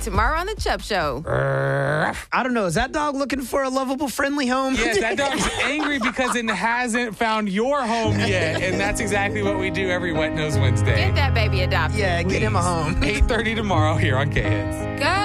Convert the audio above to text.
tomorrow on The Chubb Show. I don't know. Is that dog looking for a lovable, friendly home? Yes, that dog's angry because it hasn't found your home yet. And that's exactly what we do every Wet Nose Wednesday. Get that baby adopted. Yeah, get him a home. 8:30 tomorrow here on K-Hits. Go!